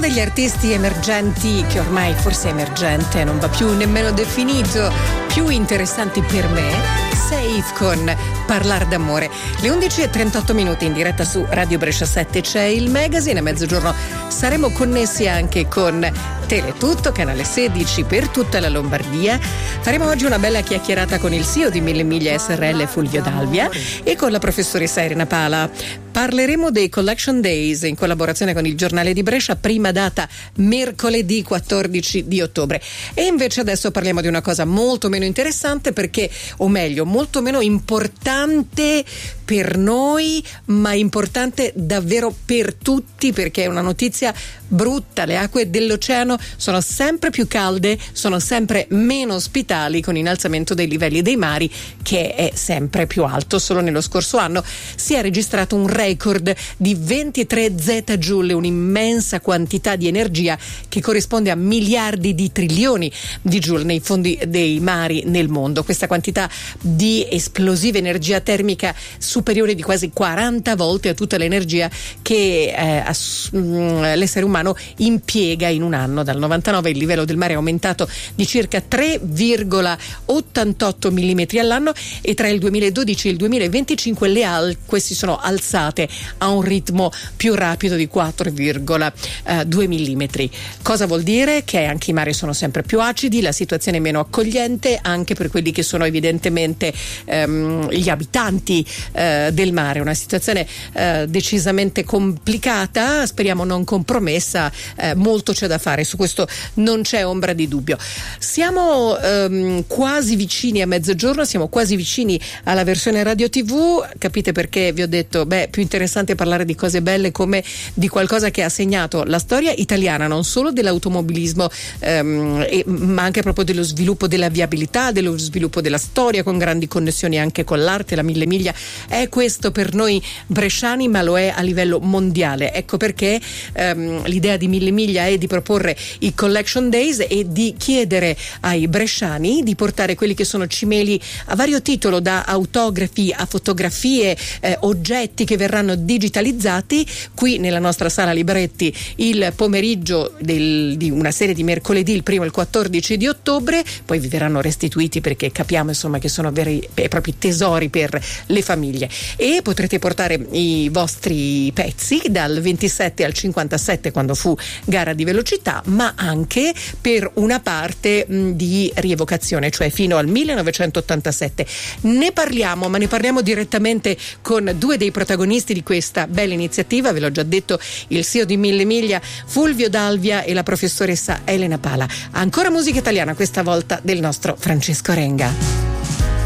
degli artisti emergenti, che ormai forse emergente non va più nemmeno definito, più interessanti per me, Safe con Parlar d'amore. Le 11:38 in diretta su Radio Brescia 7 c'è il magazine. A mezzogiorno saremo connessi anche con Teletutto, canale 16 per tutta la Lombardia. Faremo oggi una bella chiacchierata con il CEO di Mille Miglia SRL Fulvio Dalvia e con la professoressa Elena Pala. Parleremo dei Collection Days in collaborazione con il Giornale di Brescia, prima data mercoledì 14 di ottobre. E invece adesso parliamo di una cosa molto meno interessante, perché, o meglio, molto meno importante per noi, ma importante davvero per tutti, perché è una notizia brutta. Le acque dell'oceano sono sempre più calde, sono sempre meno ospitali, con innalzamento dei livelli dei mari che è sempre più alto. Solo nello scorso anno si è registrato un record di 23 zettajoule, un'immensa quantità di energia che corrisponde a miliardi di trilioni di joule nei fondi dei mari nel mondo. Questa quantità di esplosiva energia termica superiore di quasi 40 volte a tutta l'energia che l'essere umano impiega in un anno. Dal 99 il livello del mare è aumentato di circa 3,88 mm all'anno e tra il 2012 e il 2025 le acque si sono alzate a un ritmo più rapido di 4,2 mm. Cosa vuol dire? Che anche i mari sono sempre più acidi, la situazione è meno accogliente anche per quelli che sono evidentemente gli abitanti del mare. Una situazione decisamente complicata, speriamo non compromessa. Molto c'è da fare, su questo non c'è ombra di dubbio. Siamo quasi vicini a mezzogiorno, siamo quasi vicini alla versione radio TV. Capite perché vi ho detto più interessante parlare di cose belle, come di qualcosa che ha segnato la storia italiana, non solo dell'automobilismo ma anche proprio dello sviluppo della viabilità, dello sviluppo della storia, con grandi connessioni anche con l'arte. La Mille Miglia è questo per noi bresciani, ma lo è a livello mondiale. Ecco perché l'idea di Mille Miglia è di proporre i Collection Days e di chiedere ai bresciani di portare quelli che sono cimeli a vario titolo, da autografi a fotografie, oggetti che verranno digitalizzati qui nella nostra sala libretti il pomeriggio di una serie di mercoledì, il 1° e il 14 di ottobre. Poi vi verranno restituiti, perché capiamo insomma che sono veri e propri tesori per le famiglie, e potrete portare i vostri pezzi dal 27 al 57 quando fu gara di velocità, ma anche per una parte di rievocazione, cioè fino al 1987. Ne parliamo, ma ne parliamo direttamente con due dei protagonisti di questa bella iniziativa. Ve l'ho già detto, il CEO di Mille Miglia Fulvio Dalvia e la professoressa Elena Pala. Ancora musica italiana, questa volta del nostro Francesco Renga.